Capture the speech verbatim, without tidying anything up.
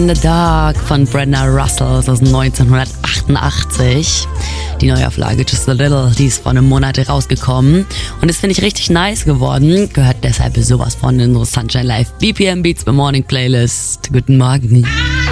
In the Dark von Brenda Russell aus neunzehnhundertachtundachtzig. Die Neuauflage Just a Little, die ist vor einem Monat rausgekommen. Und das finde ich richtig nice geworden. Gehört deshalb sowas von in unsere Sunshine Live B P M Beats My Morning Playlist. Guten Morgen.